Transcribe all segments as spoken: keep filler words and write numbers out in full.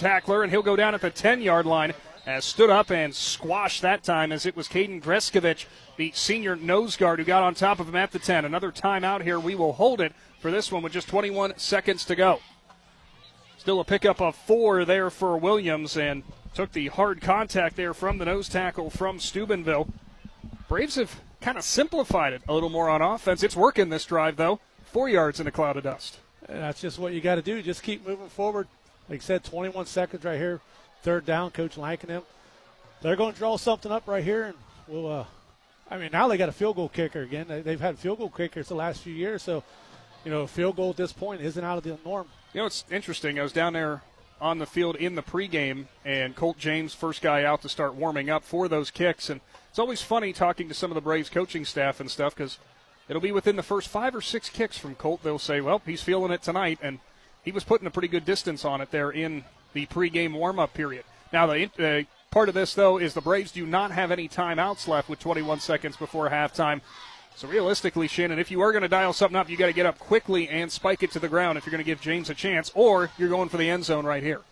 tackler, and he'll go down at the ten-yard line. As stood up and squashed that time as it was Caden Greskovich, the senior nose guard, who got on top of him at the ten. Another timeout here. We will hold it for this one with just twenty-one seconds to go. Still a pickup of four there for Williams, and took the hard contact there from the nose tackle from Steubenville. Braves have kind of simplified it a little more on offense. It's working this drive, though. Four yards in a cloud of dust. And that's just what you got to do. Just keep moving forward. Like I said, twenty-one seconds right here. Third down, Coach Lankenham. They're going to draw something up right here, and we'll. Uh, I mean, now they got a field goal kicker again. They, they've had field goal kickers the last few years, so you know, a field goal at this point isn't out of the norm. You know, it's interesting. I was down there on the field in the pregame, and Colt James, first guy out to start warming up for those kicks. And it's always funny talking to some of the Braves coaching staff and stuff, because it'll be within the first five or six kicks from Colt. They'll say, well, he's feeling it tonight, and he was putting a pretty good distance on it there in the pregame warm-up period. Now, the uh, part of this, though, is the Braves do not have any timeouts left with twenty-one seconds before halftime. So realistically, Shannon, if you are going to dial something up, you got to get up quickly and spike it to the ground if you're going to give James a chance, or you're going for the end zone right here.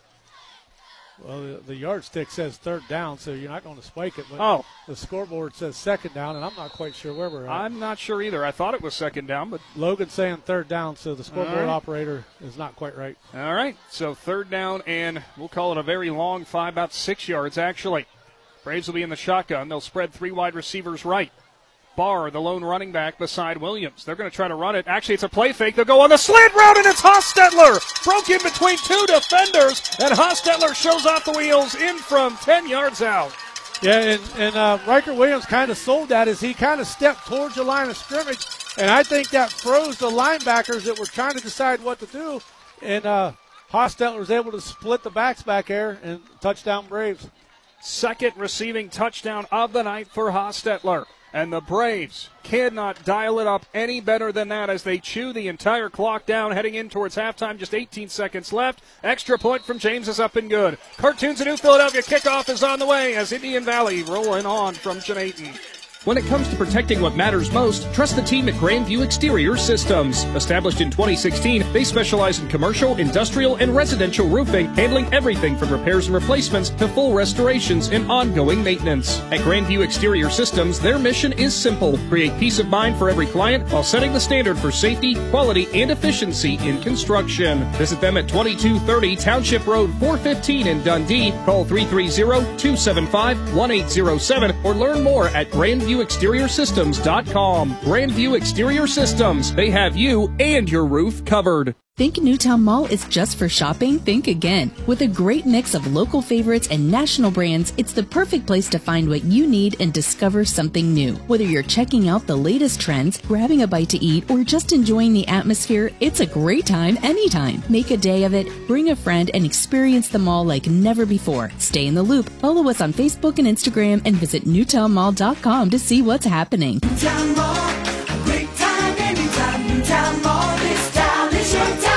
Well, the, the yardstick says third down, so you're not going to spike it. But oh. The scoreboard says second down, and I'm not quite sure where we're at. I'm not sure either. I thought it was second down, but Logan's saying third down, so the scoreboard right. operator is not quite right. All right, so third down, and we'll call it a very long five, about six yards actually. Braves will be in the shotgun. They'll spread three wide receivers right. Barr, the lone running back, beside Williams. They're going to try to run it. Actually, it's a play fake. They'll go on the slant route, and it's Hostetler. Broke in between two defenders, and Hostetler shows off the wheels in from ten yards out. Yeah, and, and uh, Riker Williams kind of sold that as he kind of stepped towards the line of scrimmage, and I think that froze the linebackers that were trying to decide what to do, and uh, Hostetler was able to split the backs back there and touchdown Braves. Second receiving touchdown of the night for Hostetler. And the Braves cannot dial it up any better than that as they chew the entire clock down heading in towards halftime. Just eighteen seconds left. Extra point from James is up and good. Cartoons of New Philadelphia kickoff is on the way as Indian Valley rolling on from Cheneyton. When it comes to protecting what matters most, trust the team at Grandview Exterior Systems. Established in twenty sixteen, they specialize in commercial, industrial, and residential roofing, handling everything from repairs and replacements to full restorations and ongoing maintenance. At Grandview Exterior Systems, their mission is simple: create peace of mind for every client while setting the standard for safety, quality, and efficiency in construction. Visit them at twenty-two thirty Township Road four fifteen in Dundee. Call three three zero, two seven five, one eight zero seven or learn more at Grandview Exterior Systems dot com. Grandview Exterior Systems. They have you and your roof covered. Think Newtown Mall is just for shopping? Think again. With a great mix of local favorites and national brands, it's the perfect place to find what you need and discover something new. Whether you're checking out the latest trends, grabbing a bite to eat, or just enjoying the atmosphere, it's a great time anytime. Make a day of it, bring a friend, and experience the mall like never before. Stay in the loop. Follow us on Facebook and Instagram and visit Newtown Mall dot com to see what's happening. Newtown Mall, a great time anytime. Newtown Mall, this town is your town.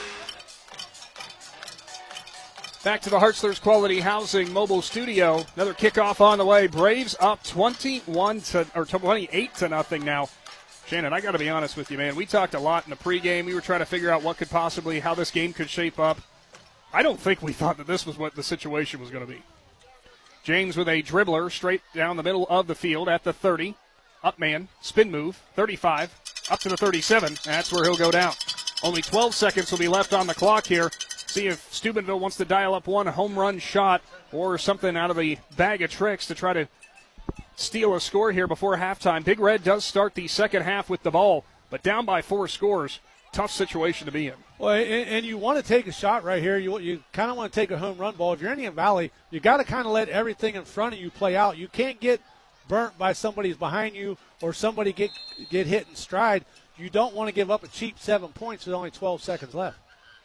Back to the Hartzler's Quality Housing mobile studio. Another kickoff on the way. Braves up twenty-one to or twenty-eight to nothing now. Shannon, I got to be honest with you, man. We talked a lot in the pregame. We were trying to figure out what could possibly, how this game could shape up. I don't think we thought that this was what the situation was going to be. James with a dribbler straight down the middle of the field at the thirty. Up man, spin move, thirty-five, up to the thirty-seven. That's where he'll go down. Only twelve seconds will be left on the clock here. See if Steubenville wants to dial up one home run shot or something out of the bag of tricks to try to steal a score here before halftime. Big Red does start the second half with the ball, but down by four scores. Tough situation to be in. Well, and, and you want to take a shot right here. You you kind of want to take a home run ball. If you're Indian Valley, you got to kind of let everything in front of you play out. You can't get burnt by somebody's behind you or somebody get get hit in stride. You don't want to give up a cheap seven points with only twelve seconds left.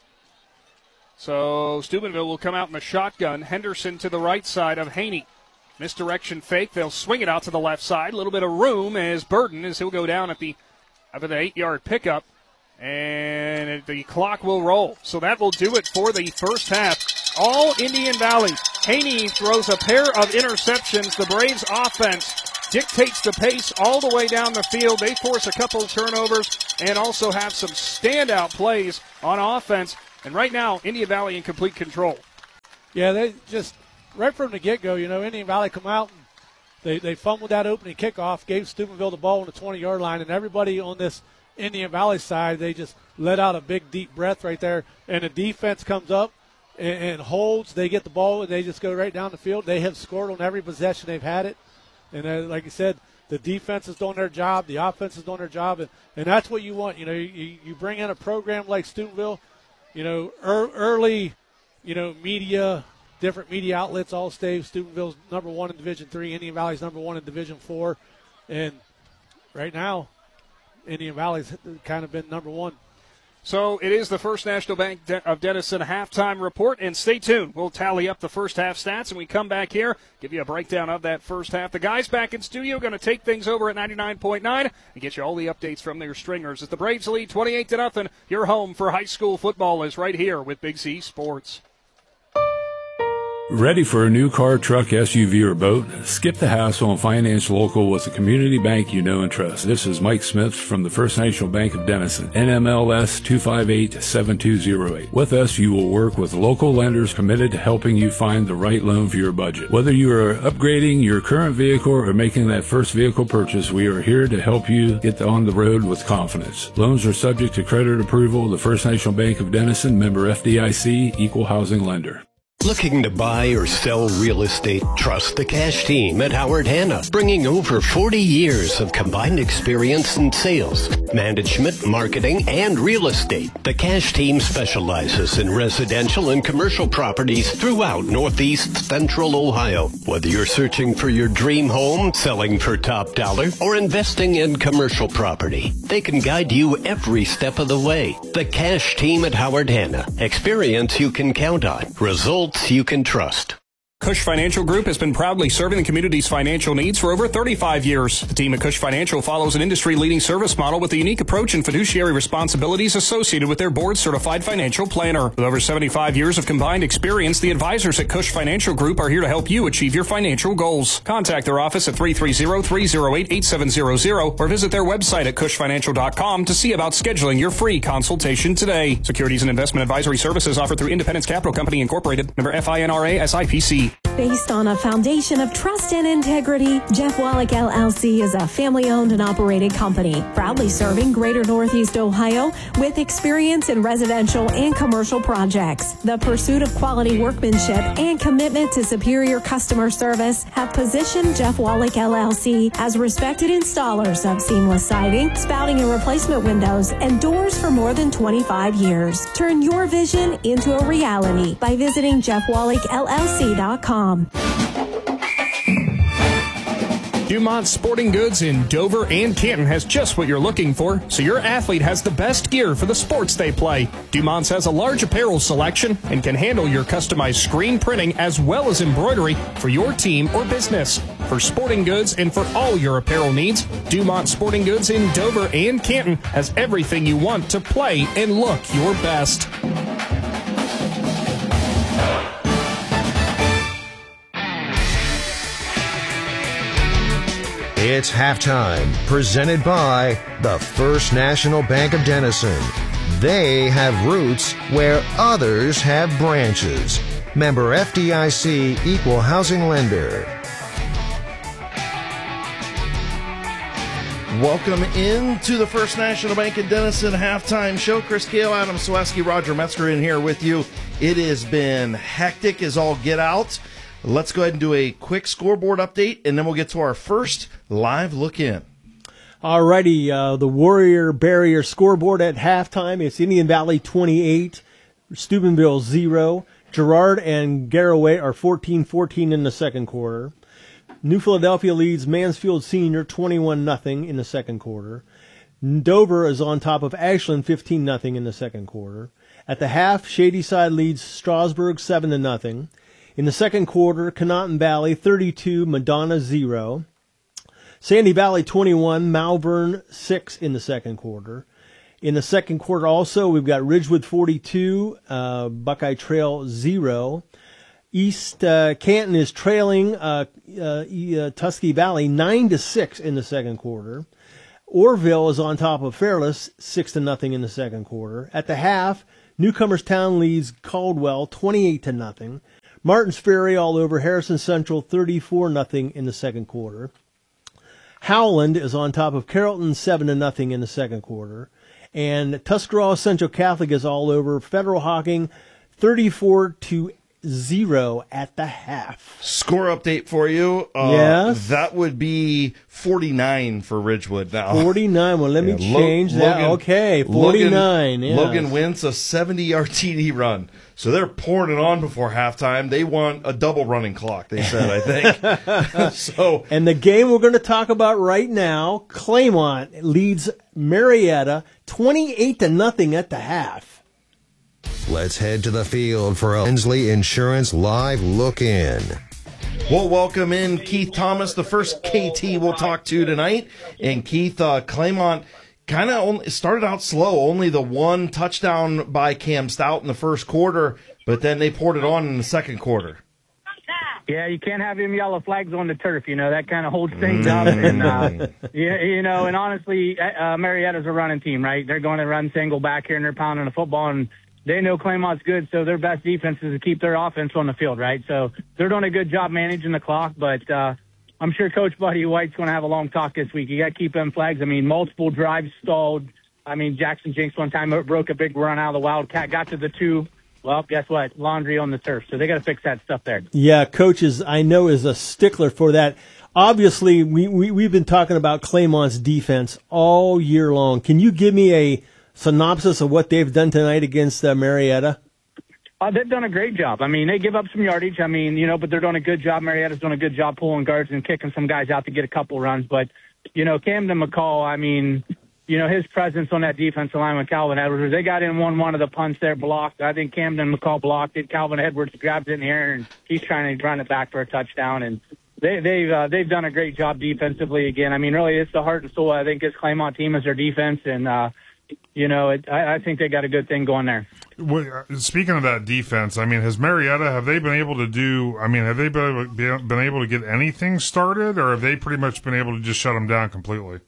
So Steubenville will come out in the shotgun. Henderson to the right side of Haney. Misdirection fake. They'll swing it out to the left side. A little bit of room as Burden as he'll go down at the after the eight-yard pickup. And the clock will roll. So that will do it for the first half. All Indian Valley. Haney throws a pair of interceptions. The Braves offense dictates the pace all the way down the field. They force a couple turnovers and also have some standout plays on offense. And right now, Indian Valley in complete control. Yeah, they just right from the get-go, you know, Indian Valley come out and they, they fumbled that opening kickoff, gave Steubenville the ball on the twenty-yard line, and everybody on this Indian Valley side, they just let out a big, deep breath right there, and the defense comes up and, and holds. They get the ball, and they just go right down the field. They have scored on every possession they've had it. And uh, like I said, the defense is doing their job, the offense is doing their job, and, and that's what you want. You know, you, you bring in a program like Steubenville, you know, er, early, you know, media, different media outlets all stay. Steubenville's number one in Division Three, Indian Valley's number one in Division Four, and right now, Indian Valley's kind of been number one. So it is the First National Bank of Denison halftime report, and stay tuned. We'll tally up the first half stats, and we come back here, give you a breakdown of that first half. The guys back in studio going to take things over at ninety-nine point nine and get you all the updates from their stringers. As the Braves lead twenty-eight to nothing, your home for high school football is right here with Big C Sports. Ready for a new car, truck, S U V, or boat? Skip the hassle and finance local with a community bank you know and trust. This is Mike Smith from the First National Bank of Denison, N M L S two five eight seven two zero eight. With us, you will work with local lenders committed to helping you find the right loan for your budget. Whether you are upgrading your current vehicle or making that first vehicle purchase, we are here to help you get on the road with confidence. Loans are subject to credit approval. The First National Bank of Denison, member F D I C, equal housing lender. Looking to buy or sell real estate? Trust the Cash Team at Howard Hanna, bringing over forty years of combined experience in sales, management, marketing, and real estate. The Cash Team specializes in residential and commercial properties throughout Northeast Central Ohio. Whether you're searching for your dream home, selling for top dollar, or investing in commercial property, they can guide you every step of the way. The Cash Team at Howard Hanna. Experience you can count on. Results you can trust. Cush Financial Group has been proudly serving the community's financial needs for over thirty-five years. The team at Cush Financial follows an industry-leading service model with a unique approach and fiduciary responsibilities associated with their board-certified financial planner. With over seventy-five years of combined experience, the advisors at Cush Financial Group are here to help you achieve your financial goals. Contact their office at three three zero, three zero eight, eight seven zero zero or visit their website at cush financial dot com to see about scheduling your free consultation today. Securities and investment advisory services offered through Independence Capital Company Incorporated, member F I N R A S I P C. Based on a foundation of trust and integrity, Jeff Wallach L L C is a family-owned and operated company, proudly serving Greater Northeast Ohio with experience in residential and commercial projects. The pursuit of quality workmanship and commitment to superior customer service have positioned Jeff Wallach L L C as respected installers of seamless siding, spouting and replacement windows, and doors for more than twenty-five years. Turn your vision into a reality by visiting jeff wallach L L C dot com. Dumont Sporting Goods in Dover and Canton has just what you're looking for, so your athlete has the best gear for the sports they play. Dumont's has a large apparel selection and can handle your customized screen printing as well as embroidery for your team or business. For sporting goods and for all your apparel needs, Dumont Sporting Goods in Dover and Canton has everything you want to play and look your best. It's halftime, presented by the First National Bank of Denison. They have roots where others have branches. Member F D I C, equal housing lender. Welcome into the First National Bank of Denison halftime show. Chris Kale, Adam Swaski, Roger Metzger in here with you. It has been hectic as all get out. Let's go ahead and do a quick scoreboard update, and then we'll get to our first live look in. All righty, uh, the Warrior Barrier scoreboard at halftime. It's Indian Valley twenty-eight, Steubenville zero. Girard and Garraway are fourteen fourteen in the second quarter. New Philadelphia leads Mansfield Senior twenty-one nothing in the second quarter. Dover is on top of Ashland fifteen nothing in the second quarter. At the half, Shadyside leads Strasburg seven to nothing. In the second quarter, Conotton Valley thirty-two, Madonna zero. Sandy Valley twenty-one, Malvern six in the second quarter. In the second quarter also, we've got Ridgewood forty-two, uh, Buckeye Trail zero. East uh, Canton is trailing uh, uh, uh, Tusky Valley nine to six in the second quarter. Orville is on top of Fairless six to nothing in the second quarter. At the half, Newcomerstown leads Caldwell twenty-eight to nothing. Martins Ferry all over Harrison Central, thirty-four nothing in the second quarter. Howland is on top of Carrollton, seven to nothing in the second quarter. And Tuscarawas Central Catholic is all over Federal Hocking, thirty-four to zero at the half. Score update for you. Uh, yes. That would be forty-nine for Ridgewood now. forty-nine. Well, let me Yeah, Lo- change that. Logan- Okay, forty-nine. Logan, yes. Logan wins a seventy-yard T D run. So they're pouring it on before halftime. They want a double running clock, they said, I think. so, And the game we're going to talk about right now, Claymont leads Marietta twenty-eight to nothing at the half. Let's head to the field for a Hensley Insurance Live Look-In. we'll welcome in Keith Thomas, the first K T we'll talk to tonight. And Keith, uh, Claymont kind of only started out slow, only the one touchdown by Cam Stout in the first quarter, but then they poured it on in the second quarter. Yeah, you can't have them yellow flags on the turf. You know, that kind of holds things up. And, uh, you, you know, and honestly, uh, Marietta's a running team, right? They're going to run single back here, and they're pounding the football, and they know Claymont's good, so their best defense is to keep their offense on the field, right? So they're doing a good job managing the clock, but uh, I'm sure Coach Buddy White's going to have a long talk this week. You got to keep them flags. I mean, multiple drives stalled. I mean, Jackson Jinks one time broke a big run out of the Wildcat, got to the two. Well, guess what? Laundry on the turf. So they got to fix that stuff there. Yeah, Coach is, I know, is a stickler for that. Obviously, we, we, we've been talking about Claymont's defense all year long. Can you give me a synopsis of what they've done tonight against uh, Marietta? Uh, they've done a great job. I mean, they give up some yardage. I mean, you know, but they're doing a good job. Marietta's doing a good job pulling guards and kicking some guys out to get a couple runs. But, you know, Camden McCall, I mean, you know, his presence on that defensive line with Calvin Edwards, they got in one one of the punts there blocked. I think Camden McCall blocked it. Calvin Edwards grabs it in the air, and he's trying to run it back for a touchdown. And they, they've uh, they've done a great job defensively again. I mean, really, it's the heart and soul, I think, this Claymont team is their defense. And, uh, you know, it, I, I think they got a good thing going there. Well, speaking of that defense, I mean, has Marietta, have they been able to do, I mean, have they been, been able to get anything started, or have they pretty much been able to just shut them down completely?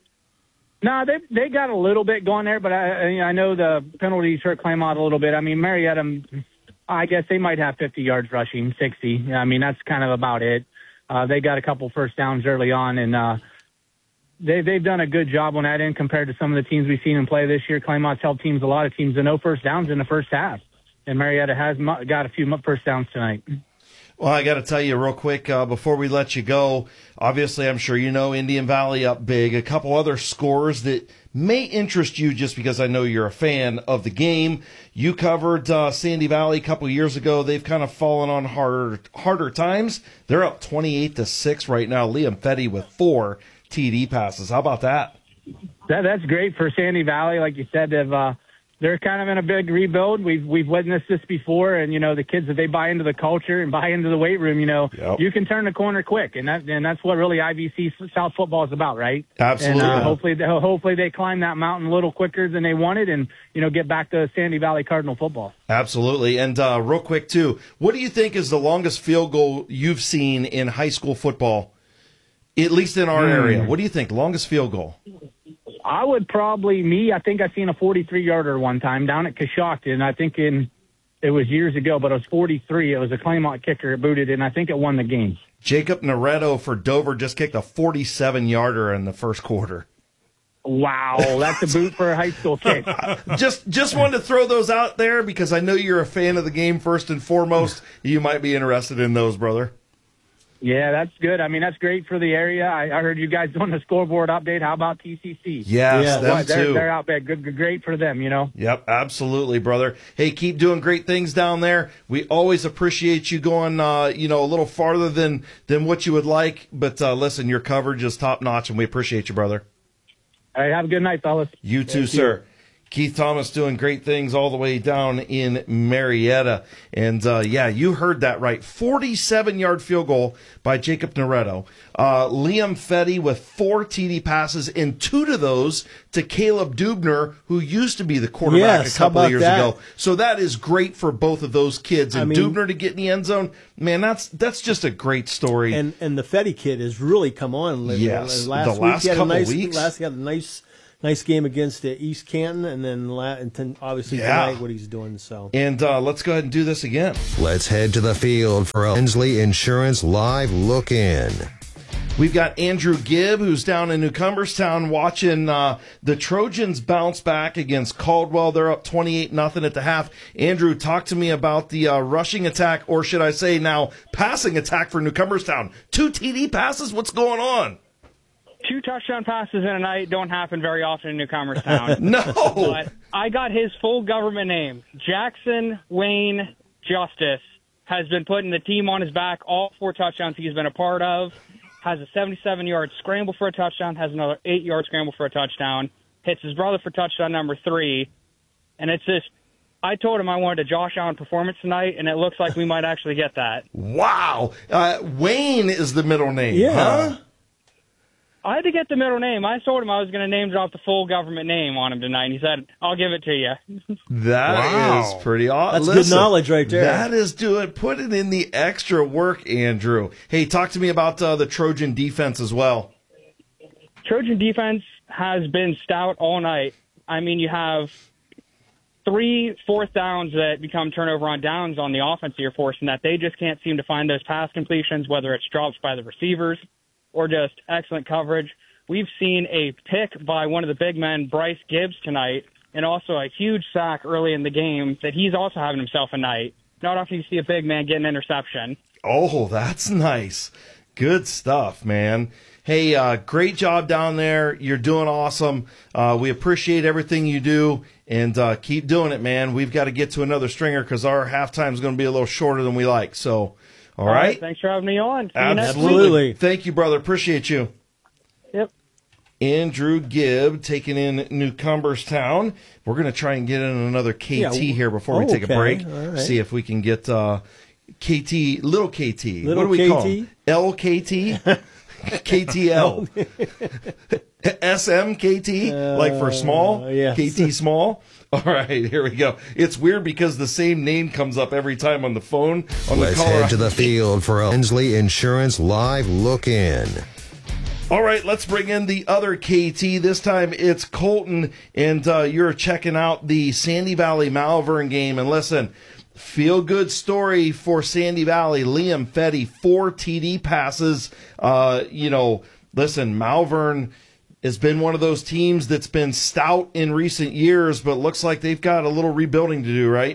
No, they they got a little bit going there, but I I know the penalties hurt Claymont a little bit. I mean, Marietta, I guess they might have fifty yards rushing, sixty. I mean, that's kind of about it. Uh, they got a couple first downs early on, and uh, they, they've done a good job on that end compared to some of the teams we've seen them play this year. Claymont's helped teams, a lot of teams, to no first downs in the first half, and Marietta has got a few first downs tonight. Well, I got to tell you real quick uh, before we let you go, obviously I'm sure you know Indian Valley up big. A couple other scores that may interest you just because I know you're a fan of the game. You covered uh, Sandy Valley a couple years ago. They've kind of fallen on harder harder times. They're up twenty-eight to six right now. Liam Fetty with four T D passes. How about that? That that's great for Sandy Valley. Like you said, they've uh, they're kind of in a big rebuild. We've we've witnessed this before, and you know the kids, if they buy into the culture and buy into the weight room, you know Yep. you can turn the corner quick, and that and that's what really I V C South football is about, right? Absolutely. And uh, hopefully they, hopefully they climb that mountain a little quicker than they wanted, and you know get back to Sandy Valley Cardinal football. Absolutely. And uh, real quick too, what do you think is the longest field goal you've seen in high school football, at least in our Hmm. area? What do you think? Longest field goal? I would probably, me, I think I seen a forty-three yarder one time down at Coshocton. I think in, it was years ago, but it was forty-three. It was a Claymont kicker. It booted, and I think it won the game. Jacob Naretto for Dover just kicked a forty-seven yarder in the first quarter. Wow, that's a boot for a high school kick. just just wanted to throw those out there because I know you're a fan of the game first and foremost. You might be interested in those, brother. Yeah, that's good. I mean, that's great for the area. I, I heard you guys doing the scoreboard update. How about T C C? Yes, yeah, them they're, too. They're out there. Good, good, great for them, you know. Yep, absolutely, brother. Hey, keep doing great things down there. We always appreciate you going, uh, you know, a little farther than than what you would like. But uh, listen, your coverage is top notch, and we appreciate you, brother. All right, have a good night, fellas. You too, Thank sir. you. Keith Thomas doing great things all the way down in Marietta. And, uh, yeah, you heard that right. forty-seven-yard field goal by Jacob Naretto. Uh, Liam Fetty with four T D passes, and two of those to Caleb Dubner, who used to be the quarterback Yes, a how couple of about years that? ago. So that is great for both of those kids. And I mean- Dubner to get in the end zone, man, that's that's just a great story. And and the Fetty kid has really come on. Yes, last the week last he had couple a nice, weeks. Last he had a nice nice game against uh, East Canton, and then la- and then obviously Yeah. tonight what he's doing. So And uh, let's go ahead and do this again. Let's head to the field for a Hensley Insurance Live Look-In. We've got Andrew Gibb, who's down in New Cumberstown watching uh, the Trojans bounce back against Caldwell. They're up twenty-eight nothing at the half. Andrew, talk to me about the uh, rushing attack, or should I say now passing attack for New Cumberstown. Two T D passes? What's going on? Two touchdown passes in a night don't happen very often in New Cumberstown. No. But I got his full government name. Jackson Wayne Justice has been putting the team on his back all four touchdowns he's been a part of. Has a seventy-seven-yard scramble for a touchdown, has another eight-yard scramble for a touchdown, hits his brother for touchdown number three. And it's just, I told him I wanted a Josh Allen performance tonight, and it looks like we might actually get that. Wow. Uh, Wayne is the middle name, Yeah. huh? I had to get the middle name. I told him I was going to name drop the full government name on him tonight, and he said, I'll give it to you. That Wow. is pretty awesome. That's good knowledge right there. That is doing, putting in the extra work, Andrew. Hey, talk to me about uh, the Trojan defense as well. Trojan defense has been stout all night. I mean, you have three fourth downs that become turnover on downs on the offense you're forcing that they just can't seem to find those pass completions, whether it's drops by the receivers or just excellent coverage. We've seen a pick by one of the big men, Bryce Gibbs, tonight, and also a huge sack early in the game that he's also having himself a night. Not often you see a big man get an interception. Oh, that's nice. Good stuff, man. Hey, uh, great job down there. You're doing awesome. Uh, we appreciate everything you do, and uh, keep doing it, man. We've got to get to another stringer because our halftime is going to be a little shorter than we like. So, all right? Thanks for having me on. See you next Absolutely. week. Thank you, brother. Appreciate you. Yep. Andrew Gibb taking in New Cumberstown. We're going to try and get in another K T Yeah, here before we oh, take okay. a break. All right. See if we can get uh, K T, little K T. Little what do we call K T? him? L K T? K T L. S M K T? like for small? Uh, yes. K T small? All right, here we go. It's weird because the same name comes up every time on the phone. On Let's the caller head to the field for a Hensley Insurance Live Look-In. All right, let's bring in the other K T. This time it's Colton, and uh, you're checking out the Sandy Valley Malvern game. And listen, feel good story for Sandy Valley. Liam Fetty, four T D passes. Uh, you know, listen, Malvern has been one of those teams that's been stout in recent years, but looks like they've got a little rebuilding to do, right?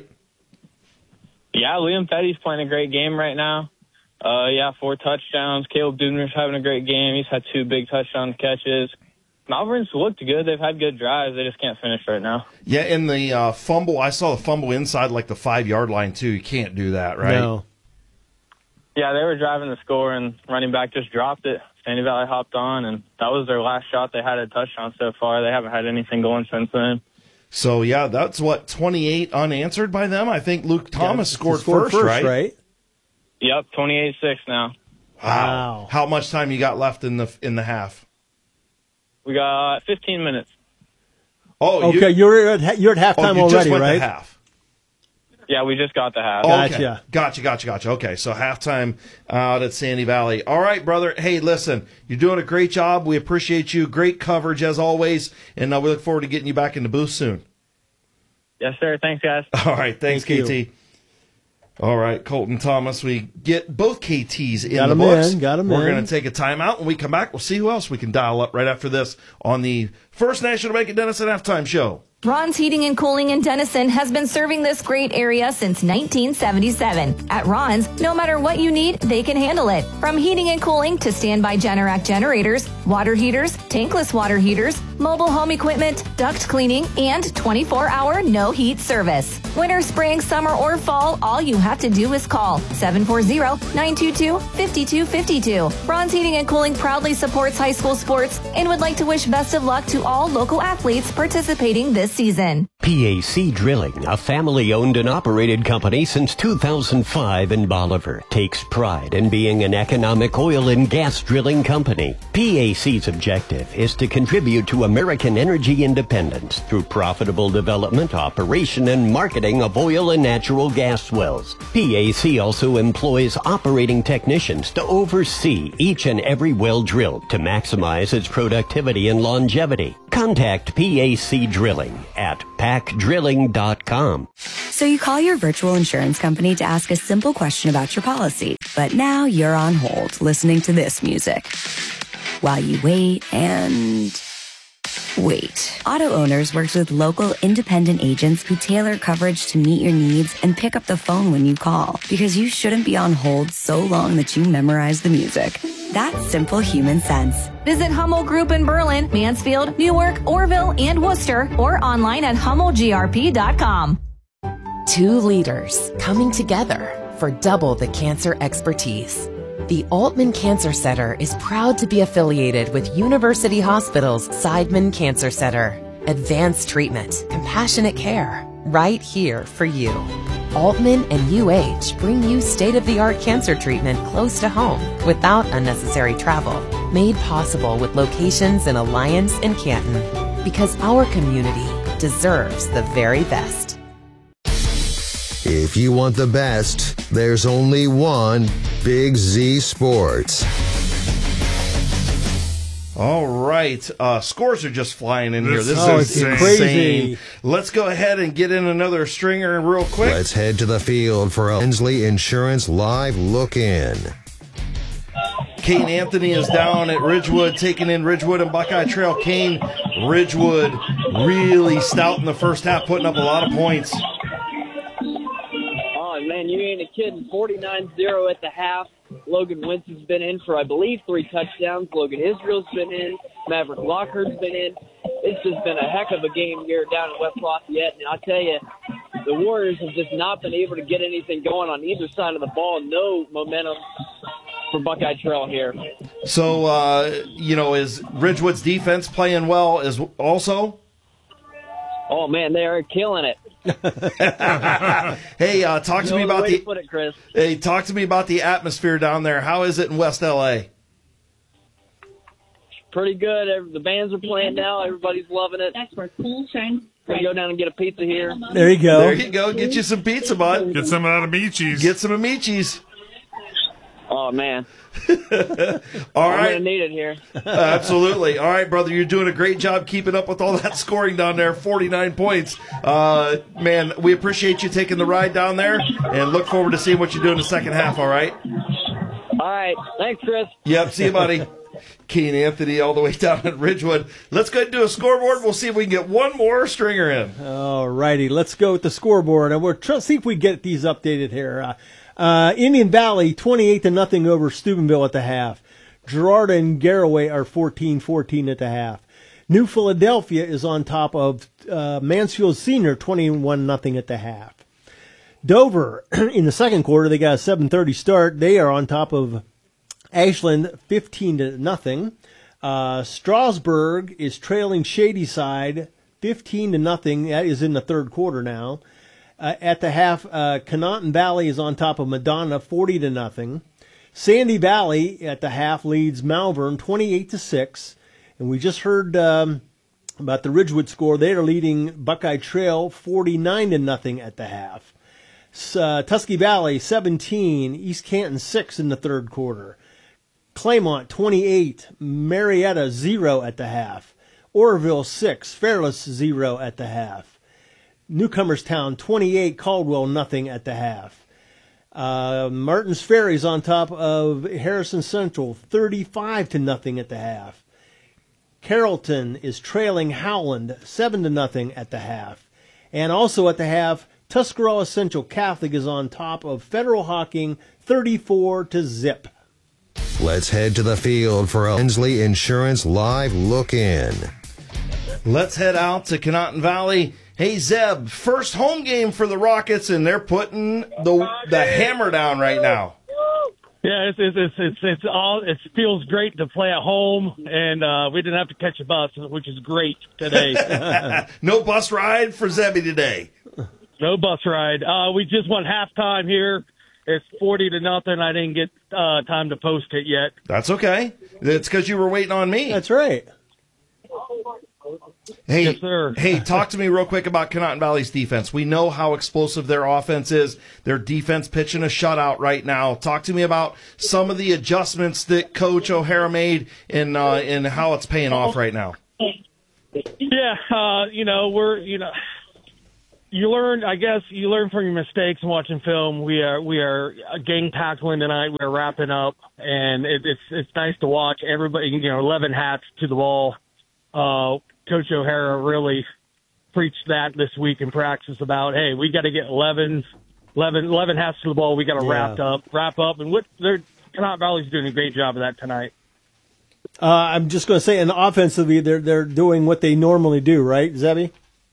Yeah, Liam Fetty's playing a great game right now. Uh, yeah, four touchdowns. Caleb Dubner's having a great game. He's had two big touchdown catches. Malvern's looked good. They've had good drives. They just can't finish right now. Yeah, and the uh, fumble, I saw the fumble inside like the five-yard line, too. You can't do that, right? No. Yeah, they were driving the score, and running back just dropped it. Sandy Valley hopped on, and that was their last shot they had at a touchdown so far. They haven't had anything going since then. So, yeah, that's what, twenty-eight unanswered by them? I think Luke Thomas Yeah, scored, scored first, first, right? right? Yep, twenty-eight six now. Wow. How much time you got left in the in the half? We got fifteen minutes. Oh, okay. You, are at you're at oh, halftime you already, just went right? to half. Yeah, we just got the half. Oh, okay. Gotcha, gotcha, gotcha. Okay, so halftime out at Sandy Valley. All right, brother. Hey, listen, you're doing a great job. We appreciate you. Great coverage as always, and uh, we look forward to getting you back in the booth soon. Yes, sir. Thanks, guys. All right, thanks, Thank K T. All right, Colton Thomas. We get both K Ts in Got the 'em books. in, got 'em We're in. going to take a timeout. When we come back, we'll see who else we can dial up right after this on the First National Bank of Denison halftime show. Ron's Heating and Cooling in Denison has been serving this great area since nineteen seventy-seven. At Ron's, no matter what you need, they can handle it. From heating and cooling to standby Generac generators, water heaters, tankless water heaters, mobile home equipment, duct cleaning, and twenty-four hour no heat service. Winter, spring, summer, or fall, all you have to do is call seven four zero, nine two two, five two five two. Ron's Heating and Cooling proudly supports high school sports and would like to wish best of luck to all local athletes participating this season. P A C Drilling, a family-owned and operated company since two thousand five in Bolivar, takes pride in being an economic oil and gas drilling company. P A C's objective is to contribute to American energy independence through profitable development, operation, and marketing of oil and natural gas wells. P A C also employs operating technicians to oversee each and every well drilled to maximize its productivity and longevity. Contact P A C Drilling at pack drilling dot com. So you call your virtual insurance company to ask a simple question about your policy, but now you're on hold listening to this music while you wait and wait. Auto Owners works with local independent agents who tailor coverage to meet your needs and pick up the phone when you call, because you shouldn't be on hold so long that you memorize the music. That's simple human sense. Visit Hummel Group in Berlin, Mansfield, Newark, Orville, and Worcester, or online at hummel g r p dot com. Two leaders coming together for double the cancer expertise. The Altman Cancer Center is proud to be affiliated with University Hospital's Seidman Cancer Center. Advanced treatment, compassionate care, right here for you. Altman and U H bring you state-of-the-art cancer treatment close to home without unnecessary travel. Made possible with locations in Alliance and Canton. Because our community deserves the very best. If you want the best, there's only one Big Z Sports. All right. Uh, scores are just flying in here. This oh, is it's insane. crazy. Let's go ahead and get in another stringer real quick. Let's head to the field for a Hensley Insurance Live Look-In. Kane Anthony is down at Ridgewood, taking in Ridgewood and Buckeye Trail. Kane, Ridgewood really stout in the first half, putting up a lot of points. Oh, man, you ain't a kidding. forty-nine zero at the half. Logan Wentz has been in for, I believe, three touchdowns. Logan Israel's been in. Maverick Lockhart's been in. It's just been a heck of a game here down in West Lafayette. And I'll tell you, the Warriors have just not been able to get anything going on either side of the ball. No momentum for Buckeye Trail here. So, uh, you know, is Ridgewood's defense playing well as also? Oh, man, they are killing it. Hey, uh, talk to no me about way the. To put it, Chris. Hey, talk to me about the atmosphere down there. How is it in West L A? Pretty good. Every- The bands are playing now. Everybody's loving it. That's where cool shines. We're gonna go down and get a pizza here. There you go. There you go. Get you some pizza, bud. Get some of that Amicis. Get some Amicis. Oh man. All I'm right. gonna need it here. Uh, absolutely. All right, brother. You're doing a great job keeping up with all that scoring down there. forty-nine points. Uh, man, we appreciate you taking the ride down there and look forward to seeing what you do in the second half, all right? All right. Thanks, Chris. Yep. See you, buddy. Keen Anthony all the way down at Ridgewood. Let's go ahead and do a scoreboard. We'll see if we can get one more stringer in. All righty. Let's go with the scoreboard, and we'll try, see if we get these updated here. Uh, uh, Indian Valley, twenty-eight to nothing over Steubenville at the half. Girard and Garaway are fourteen fourteen at the half. New Philadelphia is on top of uh, Mansfield Senior, twenty-one nothing at the half. Dover, in the second quarter, they got a seven thirty start. They are on top of Ashland, fifteen to nothing. Uh, Strasburg is trailing Shadyside, fifteen to nothing. That is in the third quarter now. Uh, at the half, uh, Conotton Valley is on top of Madonna, forty to nothing. Sandy Valley at the half leads Malvern, twenty-eight to six. And we just heard um, about the Ridgewood score. They are leading Buckeye Trail, forty-nine to nothing at the half. Uh, Tusky Valley, seventeen. East Canton, six in the third quarter. Claymont, twenty-eight. Marietta, zero at the half. Oroville, six. Fairless, zero at the half. Newcomerstown, twenty-eight. Caldwell, nothing at the half. Uh, Martins Ferry's on top of Harrison Central, thirty-five to nothing at the half. Carrollton is trailing Howland, seven to nothing at the half. And also at the half, Tuscarora Central Catholic is on top of Federal Hocking, thirty-four to zip. Let's head to the field for a Hensley Insurance Live Look-In. Let's head out to Conotton Valley. Hey, Zeb, first home game for the Rockets, and they're putting the the hammer down right now. Yeah, it's it's it's it's, it's all. It feels great to play at home, and uh, we didn't have to catch a bus, which is great today. No bus ride for Zebby today. No bus ride. Uh, we just won halftime here. It's forty to nothing. I didn't get uh, time to post it yet. That's okay. It's because you were waiting on me. That's right. Hey, Yes, sir. hey, talk to me real quick about Connaughton Valley's defense. We know how explosive their offense is. Their defense pitching a shutout right now. Talk to me about some of the adjustments that Coach O'Hara made and uh, and how it's paying off right now. Yeah, uh, you know, we're, you know, you learn, I guess, you learn from your mistakes and watching film. We are, we are a gang tackling tonight. We're wrapping up, and it, it's, it's nice to watch everybody, you know, eleven hats to the ball. Uh, Coach O'Hara really preached that this week in practice about, hey, we got to get eleven, eleven, eleven hats to the ball. We got to Yeah. wrap up, wrap up. And what they're, Connaughton Valley's doing a great job of that tonight. Uh, I'm just going to say, and offensively, they're they're doing what they normally do, right, Zebby?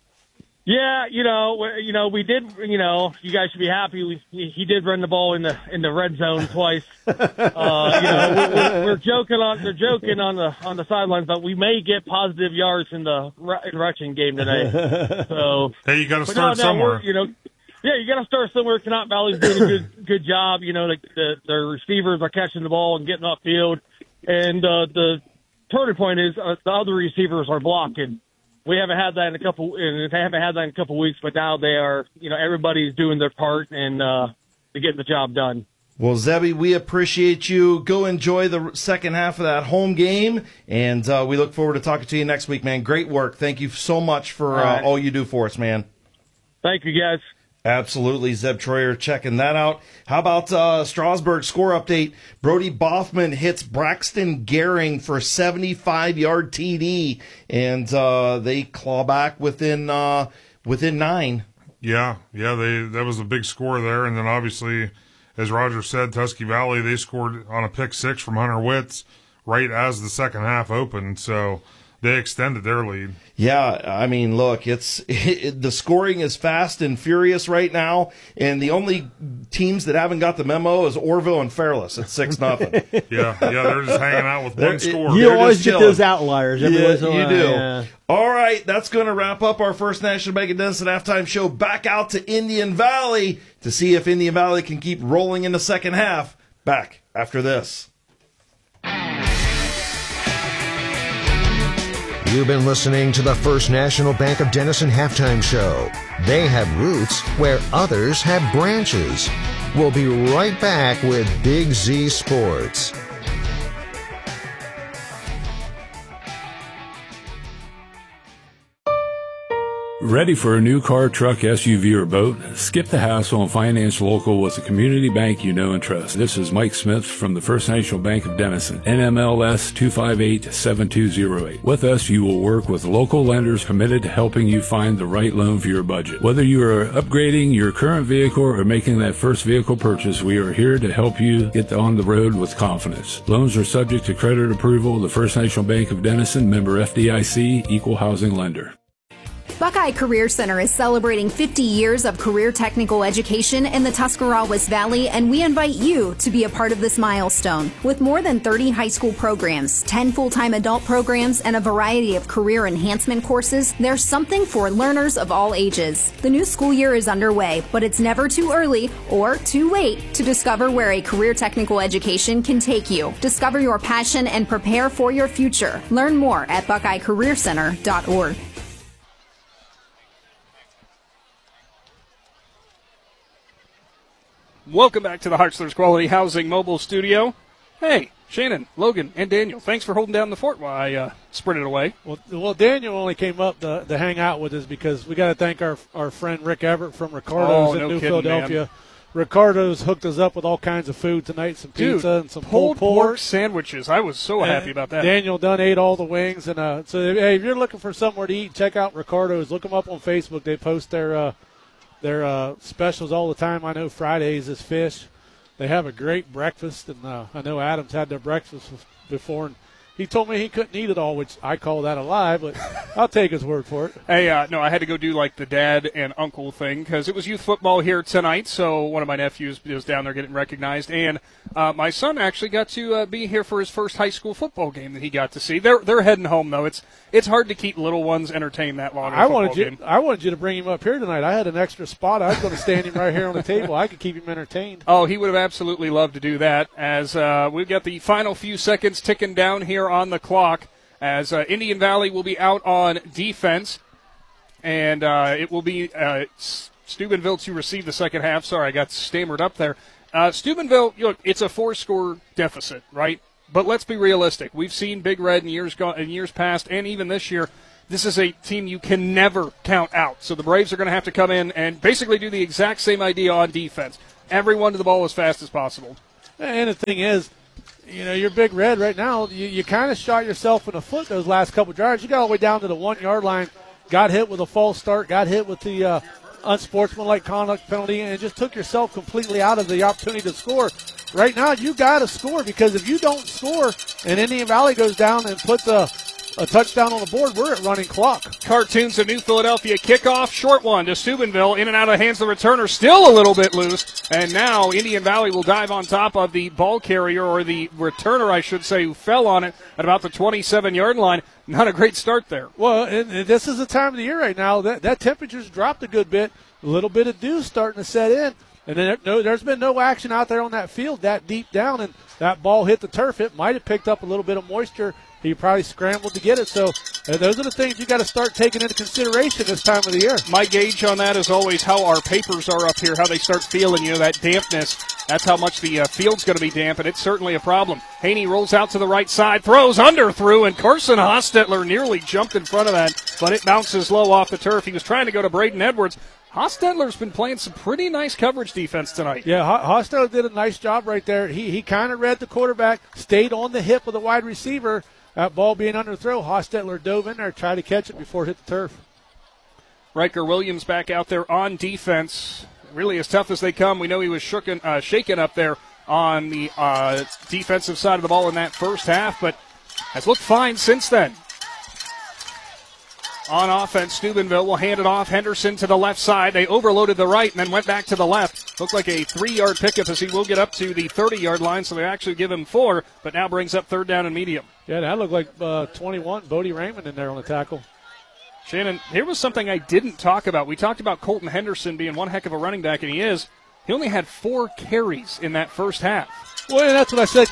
Yeah, you know, we- you know, we did. You know, you guys should be happy. We, he he did run the ball in the in the red zone twice. Uh, you know, we're, we're, we're joking on they're joking on the on the sidelines, but we may get positive yards in the ru- in rushing game today. So Hey, you got to but start no, no, somewhere. we're, You know, yeah, you got to start somewhere. Connaughton Valley's doing a good good job. You know, the, the the receivers are catching the ball and getting off field, and uh, the turning point is uh, the other receivers are blocking. We haven't had that in a couple. and They haven't had that in a couple weeks, but now they are. You know, everybody's doing their part and uh, they're getting the job done. Well, Zebby, we appreciate you. Go enjoy the second half of that home game, and uh, we look forward to talking to you next week, man. Great work. Thank you so much for All uh, right. all you do for us, man. Thank you, guys. Absolutely, Zeb Troyer checking that out. How about uh, Strasburg score update? Brody Boffman hits Braxton Gehring for seventy-five yard T D, and uh, they claw back within uh, within nine. Yeah, yeah, they that was a big score there, and then obviously, as Roger said, Tusky Valley they scored on a pick six from Hunter Witz right as the second half opened, so they extended their lead. Yeah, I mean, look, it's it, the scoring is fast and furious right now, and the only teams that haven't got the memo is Orville and Fairless at six nothing. Yeah, yeah, they're just hanging out with They're- one score. You They're always just get chilling. those outliers. Every Yeah, once in a you while, do. yeah. All right, that's going to wrap up our first National Bank of Denison halftime show. Back out to Indian Valley to see if Indian Valley can keep rolling in the second half. Back after this. You've been listening to the First National Bank of Denison halftime show. They have roots where others have branches. We'll be right back with Big Z Sports. Ready for a new car, truck, S U V, or boat? Skip the hassle and finance local with a community bank you know and trust. This is Mike Smith from the First National Bank of Denison, N M L S two five eight seven two zero eight. With us, you will work with local lenders committed to helping you find the right loan for your budget. Whether you are upgrading your current vehicle or making that first vehicle purchase, we are here to help you get on the road with confidence. Loans are subject to credit approval. The First National Bank of Denison, member F D I C, equal housing lender. Buckeye Career Center is celebrating fifty years of career technical education in the Tuscarawas Valley, and we invite you to be a part of this milestone. With more than thirty high school programs, ten full-time adult programs, and a variety of career enhancement courses, there's something for learners of all ages. The new school year is underway, but it's never too early or too late to discover where a career technical education can take you. Discover your passion and prepare for your future. Learn more at buckeye career center dot org. Welcome back to the Hartzler's Quality Housing Mobile Studio. Hey, Shannon, Logan, and Daniel, thanks for holding down the fort while I uh, sprinted away. Well, well, Daniel only came up to, to hang out with us because we got to thank our our friend Rick Everett from Ricardo's Oh, in no New kidding, Philadelphia. man. Ricardo's hooked us up with all kinds of food tonight, some Dude, pizza and some pulled pulled pork pork. sandwiches. I was so And happy about that. Daniel done ate all the wings, and uh, so hey, if you're looking for somewhere to eat, check out Ricardo's. Look them up on Facebook. They post their uh, their uh, specials all the time. I know Fridays is fish. They have a great breakfast, and uh, I know Adam's had their breakfast before, and he told me he couldn't eat it all, which I call that a lie, but I'll take his word for it. Hey, uh, no, I had to go do like the dad and uncle thing because it was youth football here tonight. So one of my nephews was down there getting recognized, and uh, my son actually got to uh, be here for his first high school football game that he got to see. They're they're heading home though. It's it's hard to keep little ones entertained that long. in a I football wanted you. game. I wanted you to bring him up here tonight. I had an extra spot. I was going to stand him right here on the table. I could keep him entertained. Oh, he would have absolutely loved to do that. As uh, we've got the final few seconds ticking down here on the clock. as uh, Indian Valley will be out on defense, and uh, it will be uh, Steubenville to receive the second half. Sorry, I got stammered up there. Uh, Steubenville, you know, it's a four-score deficit, right? But let's be realistic. We've seen Big Red in years go- in years past, and even this year. This is a team you can never count out. So the Braves are going to have to come in and basically do the exact same idea on defense. Everyone to the ball as fast as possible. And the thing is, you know, you're Big Red right now. You, you kind of shot yourself in the foot those last couple of drives. You got all the way down to the one-yard line, got hit with a false start, got hit with the uh, unsportsmanlike conduct penalty, and just took yourself completely out of the opportunity to score. Right now, you got to score, because if you don't score and Indian Valley goes down and puts a A touchdown on the board, we're at running clock. Cartoons of New Philadelphia kickoff, short one to Steubenville, in and out of the hands of the returner, still a little bit loose, and now Indian Valley will dive on top of the ball carrier, or the returner, I should say, who fell on it at about the twenty-seven-yard line. Not a great start there. Well, and, and this is the time of the year right now. That, that temperature's dropped a good bit. A little bit of dew starting to set in. And then no, there's been no action out there on that field that deep down, and that ball hit the turf. It might have picked up a little bit of moisture. He probably scrambled to get it. So uh, those are the things you got to start taking into consideration this time of the year. My gauge on that is always how our papers are up here, how they start feeling, you know, that dampness. That's how much the uh, field's going to be damp, and it's certainly a problem. Haney rolls out to the right side, throws under through, and Carson Hostetler nearly jumped in front of that, but it bounces low off the turf. He was trying to go to Braden Edwards. Hostetler's been playing some pretty nice coverage defense tonight. Yeah, Hostetler did a nice job right there. He he kind of read the quarterback, stayed on the hip of the wide receiver. That ball being under throw, Hostetler dove in there, tried to catch it before it hit the turf. Riker Williams back out there on defense. Really as tough as they come. We know he was shooken, uh, shaken up there on the uh, defensive side of the ball in that first half, but has looked fine since then. On offense, Steubenville will hand it off. Henderson to the left side. They overloaded the right and then went back to the left. Looked like a three-yard pickup, as he will get up to the thirty-yard line, so they actually give him four, but now brings up third down and medium. Yeah, that looked like uh, twenty-one, Bodie Raymond in there on the tackle. Shannon, here was something I didn't talk about. We talked about Colton Henderson being one heck of a running back, and he is. He only had four carries in that first half. Well, that's what I said